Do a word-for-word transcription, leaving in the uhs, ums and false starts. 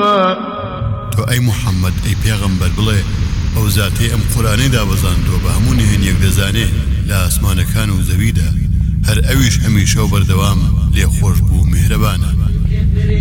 علما. تو أي محمد أي پیغمبر بڵێ ئەو زاتەی ئەم قورانەی دابەزاندووە بە هەموو نهێنیەک دەزانێ لە ئاسمانەکان و زەویدا، هەر ئەویش هەمیشە و بەردەوام لێخۆش بوو میهرەبانە.